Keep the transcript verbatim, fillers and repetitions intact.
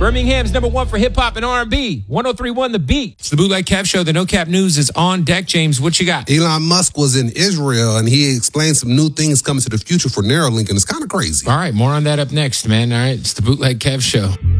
Birmingham's number one for hip-hop and R and B. one oh three point one The Beat. It's the Bootleg Kev Show. The No Cap News is on deck. James, what you got? Elon Musk was in Israel, and he explained some new things coming to the future for Neuralink, and it's kind of crazy. All right, more on that up next, man. All right, it's the Bootleg Kev Show.